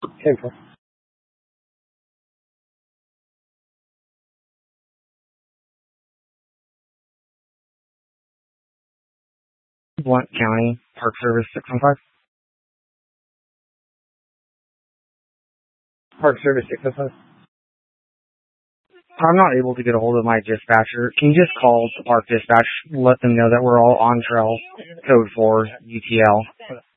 Okay, cool. Blunt County Park Service 615. Park Service 615. I'm not able to get a hold of my dispatcher. Can you just call the park dispatch, let them know that we're all on trail, code 4, UTL.